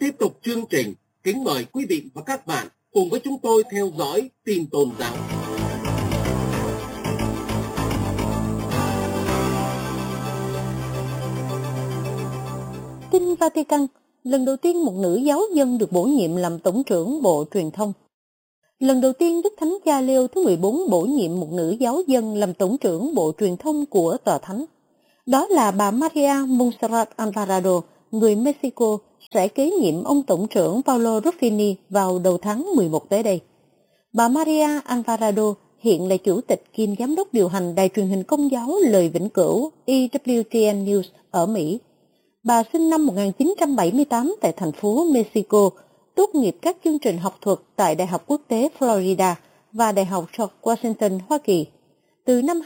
Tiếp tục chương trình, kính mời quý vị và các bạn cùng với chúng tôi theo dõi tin tôn giáo. Tin Vatican, lần đầu tiên một nữ giáo dân được bổ nhiệm làm Tổng trưởng Bộ Truyền thông. Lần đầu tiên Đức Thánh Cha Leo thứ 14 bổ nhiệm một nữ giáo dân làm Tổng trưởng Bộ Truyền thông của Tòa Thánh. Đó là bà Maria Montserrat Alvarado, người Mexico, sẽ kế nhiệm ông Tổng trưởng Paolo Ruffini vào đầu tháng 11 tới đây. Bà Maria Alvarado hiện là chủ tịch kiêm giám đốc điều hành đài truyền hình công giáo Lời Vĩnh Cửu EWTN News ở Mỹ. Bà sinh năm 1978 tại thành phố Mexico, tốt nghiệp các chương trình học thuật tại Đại học Quốc tế Florida và Đại học George Washington, Hoa Kỳ. Từ năm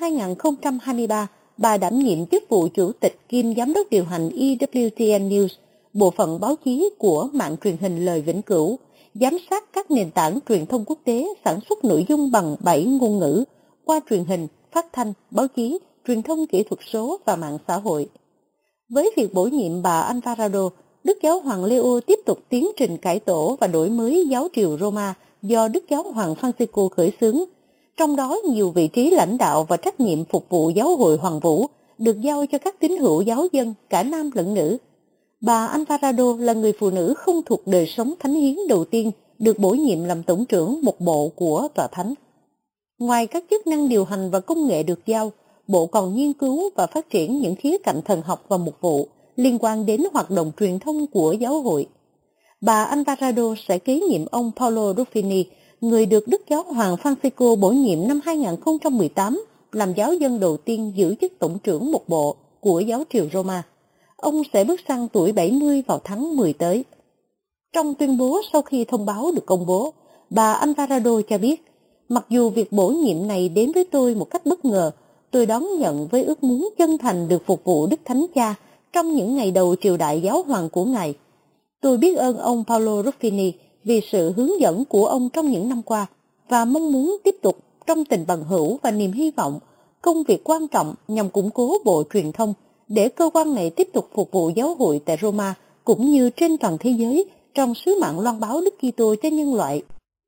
2023, bà đảm nhiệm chức vụ chủ tịch kiêm giám đốc điều hành EWTN News, bộ phận báo chí của mạng truyền hình Lời Vĩnh Cửu, giám sát các nền tảng truyền thông quốc tế sản xuất nội dung bằng 7 ngôn ngữ qua truyền hình, phát thanh, báo chí, truyền thông kỹ thuật số và mạng xã hội. Với việc bổ nhiệm bà Alvarado, Đức Giáo hoàng Leo tiếp tục tiến trình cải tổ và đổi mới giáo triều Roma do Đức Giáo hoàng Francisco khởi xướng. Trong đó, nhiều vị trí lãnh đạo và trách nhiệm phục vụ giáo hội Hoàng Vũ được giao cho các tín hữu giáo dân, cả nam lẫn nữ. Bà Alvarado là người phụ nữ không thuộc đời sống thánh hiến đầu tiên được bổ nhiệm làm tổng trưởng một bộ của Tòa Thánh. Ngoài các chức năng điều hành và công nghệ được giao, bộ còn nghiên cứu và phát triển những khía cạnh thần học và mục vụ liên quan đến hoạt động truyền thông của giáo hội. Bà Alvarado sẽ kế nhiệm ông Paolo Ruffini, người được Đức Giáo hoàng Francisco bổ nhiệm năm 2018 làm giáo dân đầu tiên giữ chức tổng trưởng một bộ của giáo triều Roma. Ông sẽ bước sang tuổi 70 vào tháng 10 tới. Trong tuyên bố sau khi thông báo được công bố, bà Alvarado cho biết, mặc dù việc bổ nhiệm này đến với tôi một cách bất ngờ, tôi đón nhận với ước muốn chân thành được phục vụ Đức Thánh Cha trong những ngày đầu triều đại giáo hoàng của Ngài. Tôi biết ơn ông Paolo Ruffini vì sự hướng dẫn của ông trong những năm qua và mong muốn tiếp tục trong tình bằng hữu và niềm hy vọng công việc quan trọng nhằm củng cố bộ truyền thông để cơ quan này tiếp tục phục vụ giáo hội tại Roma cũng như trên toàn thế giới trong sứ mạng loan báo Đức Kitô cho nhân loại.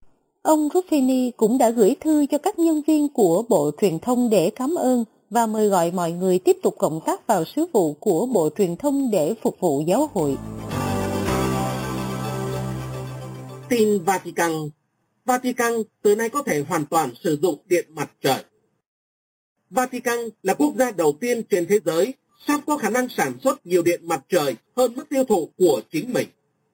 Ông Ruffini cũng đã gửi thư cho các nhân viên của Bộ Truyền thông để cảm ơn và mời gọi mọi người tiếp tục cộng tác vào sứ vụ của Bộ Truyền thông để phục vụ giáo hội. Tin Vatican. Vatican từ nay có thể hoàn toàn sử dụng điện mặt trời. Vatican là quốc gia đầu tiên trên thế giới sắp có khả năng sản xuất nhiều điện mặt trời hơn mức tiêu thụ của chính mình.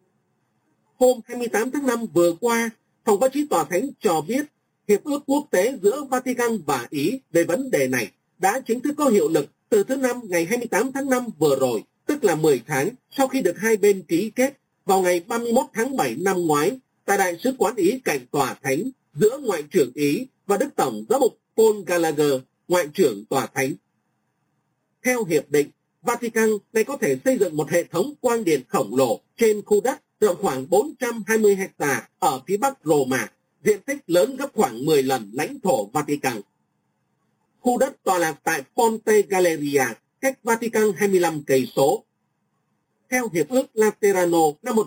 Hôm 28 tháng 5 vừa qua, Phòng báo chí Tòa Thánh cho biết Hiệp ước quốc tế giữa Vatican và Ý về vấn đề này đã chính thức có hiệu lực từ thứ Năm ngày 28 tháng 5 vừa rồi, tức là 10 tháng sau khi được hai bên ký kết vào ngày 31 tháng 7 năm ngoái tại Đại sứ quán Ý cạnh Tòa Thánh giữa Ngoại trưởng Ý và Đức Tổng giám mục Paul Gallagher, Ngoại trưởng Tòa Thánh. Theo hiệp định, Vatican này có thể xây dựng một hệ thống quang điện khổng lồ trên khu đất rộng khoảng 420 ha ở phía bắc Roma, diện tích lớn gấp khoảng 10 lần lãnh thổ Vatican. Khu đất tọa lạc tại Ponte Galeria, cách Vatican 25 cây số. Theo Hiệp ước Laterano năm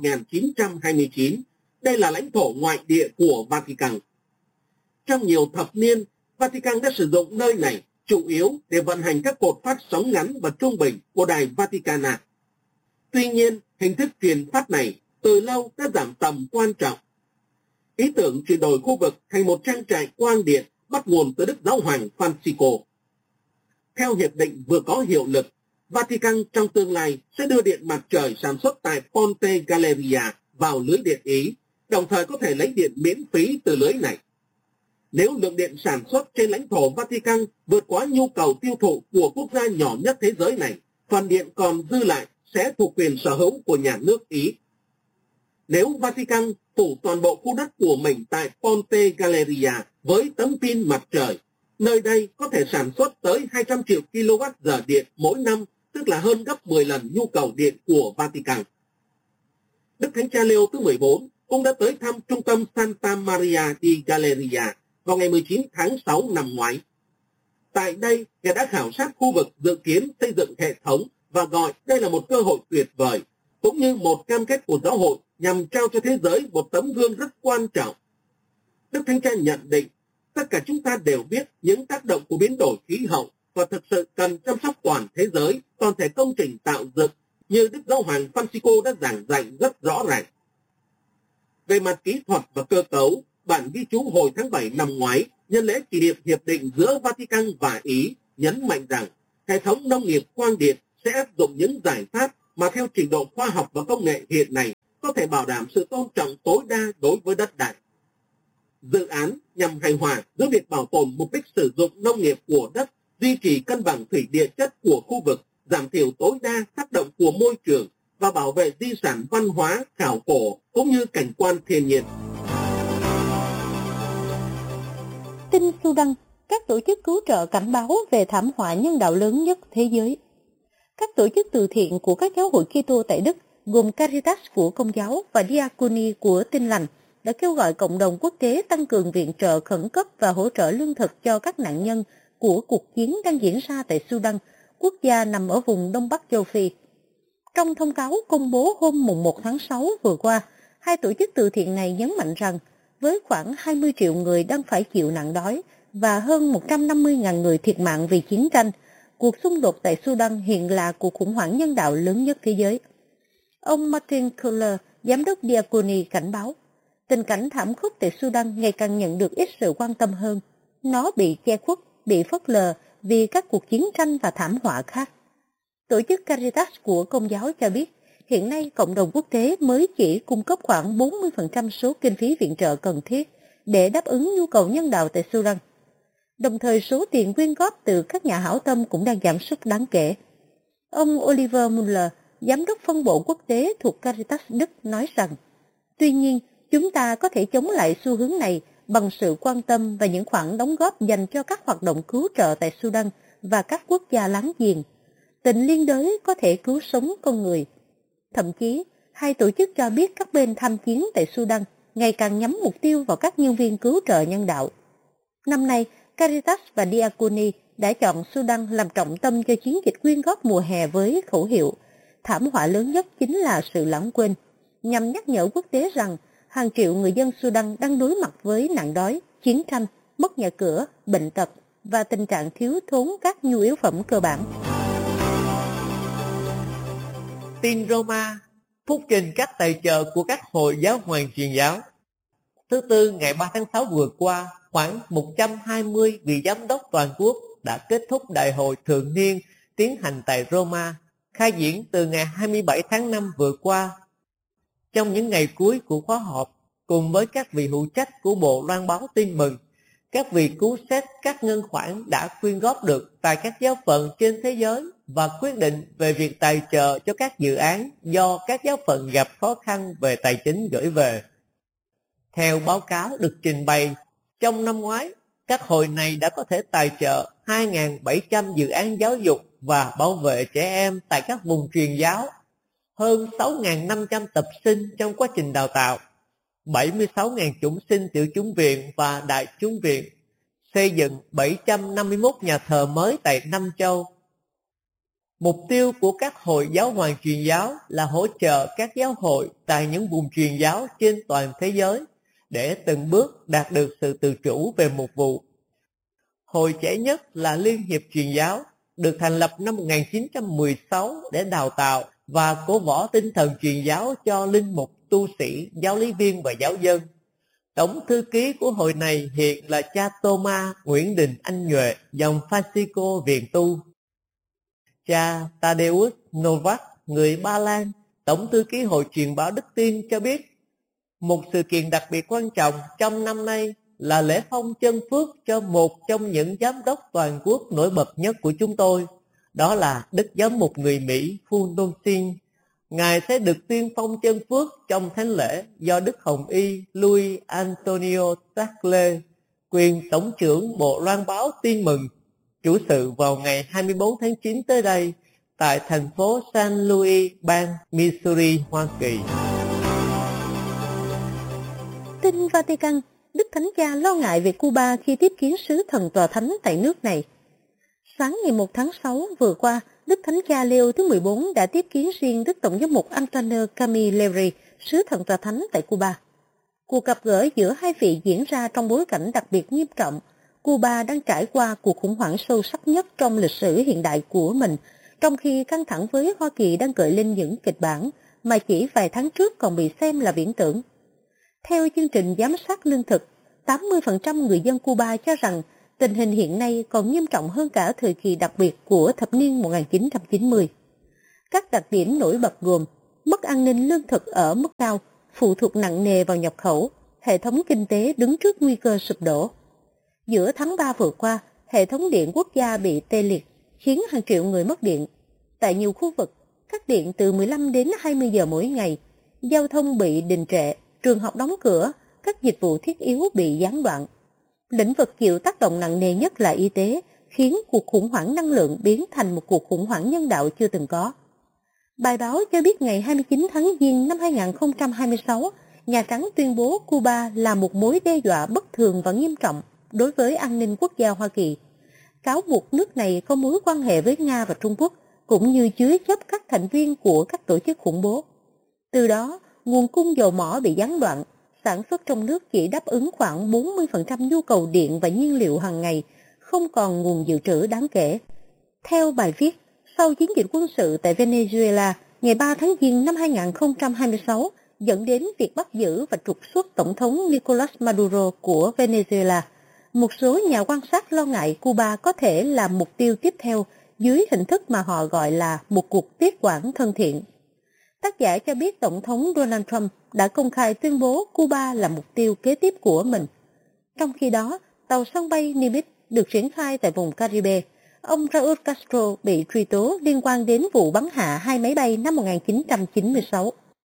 1929, đây là lãnh thổ ngoại địa của Vatican. Trong nhiều thập niên, Vatican đã sử dụng nơi này chủ yếu để vận hành các cột phát sóng ngắn và trung bình của đài Vaticana. Tuy nhiên, hình thức truyền phát này từ lâu đã giảm tầm quan trọng. Ý tưởng chuyển đổi khu vực thành một trang trại quang điện bắt nguồn từ Đức Giáo hoàng Francisco. Theo hiệp định vừa có hiệu lực, Vatican trong tương lai sẽ đưa điện mặt trời sản xuất tại Ponte Galeria vào lưới điện Ý, đồng thời có thể lấy điện miễn phí từ lưới này. Nếu lượng điện sản xuất trên lãnh thổ Vatican vượt quá nhu cầu tiêu thụ của quốc gia nhỏ nhất thế giới này, phần điện còn dư lại sẽ thuộc quyền sở hữu của nhà nước Ý. Nếu Vatican phủ toàn bộ khu đất của mình tại Ponte Galeria với tấm pin mặt trời, nơi đây có thể sản xuất tới 200 triệu kWh điện mỗi năm, tức là hơn gấp 10 lần nhu cầu điện của Vatican. Đức Thánh Cha Leo thứ 14 cũng đã tới thăm trung tâm Santa Maria di Galleria vào ngày 19 tháng 6 năm ngoái. Tại đây, Ngài đã khảo sát khu vực dự kiến xây dựng hệ thống và gọi đây là một cơ hội tuyệt vời, cũng như một cam kết của giáo hội nhằm trao cho thế giới một tấm gương rất quan trọng. Đức Thánh Cha nhận định, tất cả chúng ta đều biết những tác động của biến đổi khí hậu và thực sự cần chăm sóc toàn thế giới, toàn thể công trình tạo dựng như Đức Giáo hoàng Francisco đã giảng dạy rất rõ ràng. Về mặt kỹ thuật và cơ cấu, bản ghi chú hồi tháng 7 năm ngoái nhân lễ kỷ niệm hiệp định giữa Vatican và Ý nhấn mạnh rằng hệ thống nông nghiệp quang điện sẽ áp dụng những giải pháp mà theo trình độ khoa học và công nghệ hiện nay có thể bảo đảm sự tôn trọng tối đa đối với đất đai. Dự án nhằm hài hòa giữa việc bảo tồn mục đích sử dụng nông nghiệp của đất, duy trì cân bằng thủy địa chất của khu vực, giảm thiểu tối đa tác động của môi trường và bảo vệ di sản văn hóa, khảo cổ cũng như cảnh quan thiên nhiên. Tin Sudan, các tổ chức cứu trợ cảnh báo về thảm họa nhân đạo lớn nhất thế giới. Các tổ chức từ thiện của các giáo hội Kitô tại Đức, gồm Caritas của Công giáo và Diakoni của Tin Lành, đã kêu gọi cộng đồng quốc tế tăng cường viện trợ khẩn cấp và hỗ trợ lương thực cho các nạn nhân của cuộc chiến đang diễn ra tại Sudan, quốc gia nằm ở vùng Đông Bắc châu Phi. Trong thông cáo công bố hôm 1 tháng 6 vừa qua, hai tổ chức từ thiện này nhấn mạnh rằng với khoảng 20 triệu người đang phải chịu nạn đói và hơn 150.000 người thiệt mạng vì chiến tranh, cuộc xung đột tại Sudan hiện là cuộc khủng hoảng nhân đạo lớn nhất thế giới. Ông Martin Kohler, giám đốc Diakoni, cảnh báo, tình cảnh thảm khốc tại Sudan ngày càng nhận được ít sự quan tâm hơn. Nó bị che khuất, bị phớt lờ vì các cuộc chiến tranh và thảm họa khác. Tổ chức Caritas của Công giáo cho biết, hiện nay cộng đồng quốc tế mới chỉ cung cấp khoảng 40% số kinh phí viện trợ cần thiết để đáp ứng nhu cầu nhân đạo tại Sudan. Đồng thời số tiền quyên góp từ các nhà hảo tâm cũng đang giảm sút đáng kể. Ông Oliver Muller, giám đốc phân bộ quốc tế thuộc Caritas Đức, nói rằng, tuy nhiên, chúng ta có thể chống lại xu hướng này bằng sự quan tâm và những khoản đóng góp dành cho các hoạt động cứu trợ tại Sudan và các quốc gia láng giềng. Tình liên đới có thể cứu sống con người. Thậm chí, hai tổ chức cho biết các bên tham chiến tại Sudan ngày càng nhắm mục tiêu vào các nhân viên cứu trợ nhân đạo. Năm nay, Caritas và Diakoni đã chọn Sudan làm trọng tâm cho chiến dịch quyên góp mùa hè với khẩu hiệu thảm họa lớn nhất chính là sự lãng quên, nhằm nhắc nhở quốc tế rằng hàng triệu người dân Sudan đang đối mặt với nạn đói, chiến tranh, mất nhà cửa, bệnh tật và tình trạng thiếu thốn các nhu yếu phẩm cơ bản. Tin Roma, phúc trình các tài trợ của các hội giáo hoàng truyền giáo. Thứ Tư ngày 3 tháng 6 vừa qua, khoảng 120 vị giám đốc toàn quốc đã kết thúc đại hội thường niên tiến hành tại Roma, khai diễn từ ngày 27 tháng 5 vừa qua. Trong những ngày cuối của khóa họp, cùng với các vị hữu trách của Bộ Loan báo Tin Mừng, các vị cứu xét các ngân khoản đã quyên góp được tại các giáo phận trên thế giới và quyết định về việc tài trợ cho các dự án do các giáo phận gặp khó khăn về tài chính gửi về. Theo báo cáo được trình bày, trong năm ngoái, các hội này đã có thể tài trợ 2.700 dự án giáo dục và bảo vệ trẻ em tại các vùng truyền giáo, hơn 6.500 tập sinh trong quá trình đào tạo, 76.000 chủng sinh tiểu chủng viện và đại chủng viện, xây dựng 751 nhà thờ mới tại 5 châu. Mục tiêu của các hội giáo hoàng truyền giáo là hỗ trợ các giáo hội tại những vùng truyền giáo trên toàn thế giới để từng bước đạt được sự tự chủ về mục vụ. Hội trẻ nhất là Liên hiệp truyền giáo, được thành lập năm 1916 để đào tạo và cổ võ tinh thần truyền giáo cho linh mục, tu sĩ, giáo lý viên và giáo dân. Tổng thư ký của hội này hiện là cha Thomas Nguyễn Đình Anh Nhuệ, dòng Francisco Viện Tu. Cha Tadeusz Novak, người Ba Lan, tổng thư ký hội truyền báo Đức Tin cho biết, một sự kiện đặc biệt quan trọng trong năm nay là lễ phong chân phước cho một trong những giám đốc toàn quốc nổi bật nhất của chúng tôi, đó là Đức Giám mục người Mỹ Phu Đôn Xin. Ngài sẽ được tuyên phong chân phước trong thánh lễ do Đức Hồng Y Luis Antonio Tagle, quyền Tổng trưởng Bộ Loan báo Tin Mừng, chủ sự vào ngày 24 tháng 9 tới đây tại thành phố San Luis, bang Missouri, Hoa Kỳ. Tin Vatican, Đức Thánh Cha lo ngại về Cuba khi tiếp kiến sứ thần tòa thánh tại nước này. Sáng ngày 1 tháng 6 vừa qua, Đức Thánh Cha Leo thứ 14 đã tiếp kiến riêng Đức Tổng giám mục Antonio Camilleri sứ thần tòa thánh tại Cuba. Cuộc gặp gỡ giữa hai vị diễn ra trong bối cảnh đặc biệt nghiêm trọng. Cuba đang trải qua cuộc khủng hoảng sâu sắc nhất trong lịch sử hiện đại của mình, trong khi căng thẳng với Hoa Kỳ đang gợi lên những kịch bản mà chỉ vài tháng trước còn bị xem là viễn tưởng. Theo chương trình giám sát lương thực, 80% người dân Cuba cho rằng tình hình hiện nay còn nghiêm trọng hơn cả thời kỳ đặc biệt của thập niên 1990. Các đặc điểm nổi bật gồm mất an ninh lương thực ở mức cao, phụ thuộc nặng nề vào nhập khẩu, hệ thống kinh tế đứng trước nguy cơ sụp đổ. Giữa tháng 3 vừa qua, hệ thống điện quốc gia bị tê liệt, khiến hàng triệu người mất điện. Tại nhiều khu vực, cắt điện từ 15 đến 20 giờ mỗi ngày, giao thông bị đình trệ, trường học đóng cửa, các dịch vụ thiết yếu bị gián đoạn. Lĩnh vực chịu tác động nặng nề nhất là y tế, khiến cuộc khủng hoảng năng lượng biến thành một cuộc khủng hoảng nhân đạo chưa từng có. Bài báo cho biết ngày 29 tháng Giêng năm 2026, Nhà Trắng tuyên bố Cuba là một mối đe dọa bất thường và nghiêm trọng đối với an ninh quốc gia Hoa Kỳ. Cáo buộc nước này có mối quan hệ với Nga và Trung Quốc, cũng như chứa chấp các thành viên của các tổ chức khủng bố. Từ đó, nguồn cung dầu mỏ bị gián đoạn, sản xuất trong nước chỉ đáp ứng khoảng 40% nhu cầu điện và nhiên liệu hàng ngày, không còn nguồn dự trữ đáng kể. Theo bài viết, sau chiến dịch quân sự tại Venezuela ngày 3 tháng Giêng năm 2026 dẫn đến việc bắt giữ và trục xuất Tổng thống Nicolas Maduro của Venezuela, một số nhà quan sát lo ngại Cuba có thể là mục tiêu tiếp theo dưới hình thức mà họ gọi là một cuộc tiếp quản thân thiện. Tác giả cho biết Tổng thống Donald Trump đã công khai tuyên bố Cuba là mục tiêu kế tiếp của mình. Trong khi đó, tàu sân bay Nimitz được triển khai tại vùng Caribe. Ông Raúl Castro bị truy tố liên quan đến vụ bắn hạ 2 máy bay năm 1996.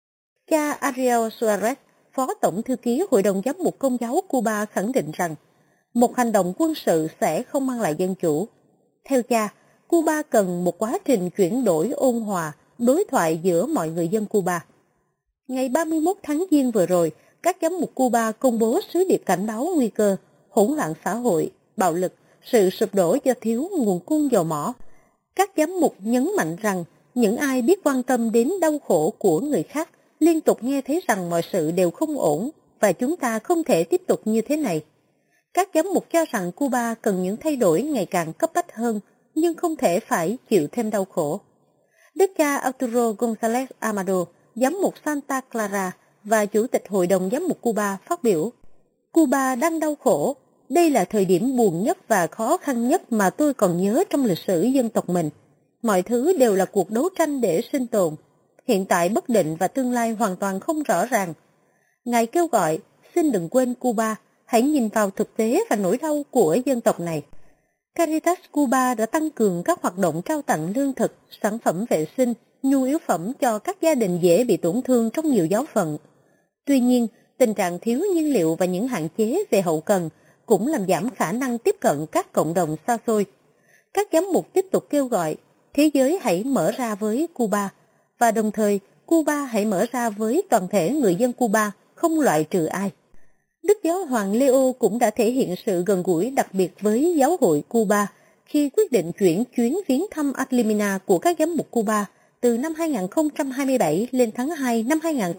Cha Ariel Suarez, Phó Tổng Thư ký Hội đồng Giám mục Công giáo Cuba khẳng định rằng một hành động quân sự sẽ không mang lại dân chủ. Theo cha, Cuba cần một quá trình chuyển đổi ôn hòa, đối thoại giữa mọi người dân Cuba. Ngày 31 tháng Giêng vừa rồi, các giám mục Cuba công bố sứ điệp cảnh báo nguy cơ, hỗn loạn xã hội, bạo lực, sự sụp đổ do thiếu nguồn cung dầu mỏ. Các giám mục nhấn mạnh rằng những ai biết quan tâm đến đau khổ của người khác liên tục nghe thấy rằng mọi sự đều không ổn và chúng ta không thể tiếp tục như thế này. Các giám mục cho rằng Cuba cần những thay đổi ngày càng cấp bách hơn, nhưng không thể phải chịu thêm đau khổ. Đức cha Arturo González Amado, giám mục Santa Clara và Chủ tịch Hội đồng Giám mục Cuba phát biểu: Cuba đang đau khổ. Đây là thời điểm buồn nhất và khó khăn nhất mà tôi còn nhớ trong lịch sử dân tộc mình. Mọi thứ đều là cuộc đấu tranh để sinh tồn. Hiện tại bất định và tương lai hoàn toàn không rõ ràng. Ngài kêu gọi, xin đừng quên Cuba, hãy nhìn vào thực tế và nỗi đau của dân tộc này. Caritas Cuba đã tăng cường các hoạt động trao tặng lương thực, sản phẩm vệ sinh, nhu yếu phẩm cho các gia đình dễ bị tổn thương trong nhiều giáo phận. Tuy nhiên, tình trạng thiếu nhiên liệu và những hạn chế về hậu cần cũng làm giảm khả năng tiếp cận các cộng đồng xa xôi. Các giám mục tiếp tục kêu gọi thế giới hãy mở ra với Cuba, và đồng thời Cuba hãy mở ra với toàn thể người dân Cuba, không loại trừ ai. Đức Giáo hoàng Leo cũng đã thể hiện sự gần gũi đặc biệt với giáo hội Cuba khi quyết định chuyển chuyến viếng thăm ad limina của các giám mục Cuba từ năm 2027 lên tháng 2 năm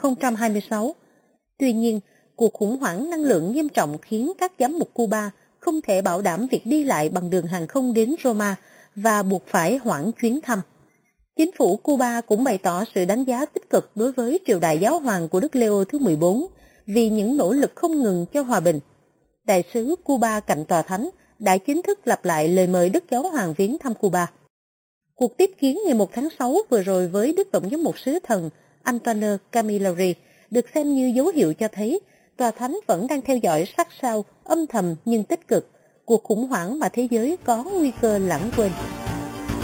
2026. Tuy nhiên, cuộc khủng hoảng năng lượng nghiêm trọng khiến các giám mục Cuba không thể bảo đảm việc đi lại bằng đường hàng không đến Roma và buộc phải hoãn chuyến thăm. Chính phủ Cuba cũng bày tỏ sự đánh giá tích cực đối với triều đại giáo hoàng của Đức Leo thứ 14 vì những nỗ lực không ngừng cho hòa bình. Đại sứ Cuba cạnh tòa thánh đã chính thức lặp lại lời mời Đức Giáo hoàng viếng thăm Cuba. Cuộc tiếp kiến ngày 1 tháng 6 vừa rồi với Đức Tổng giám mục sứ thần Antonio Camilleri được xem như dấu hiệu cho thấy tòa thánh vẫn đang theo dõi sát sao, âm thầm nhưng tích cực, cuộc khủng hoảng mà thế giới có nguy cơ lãng quên.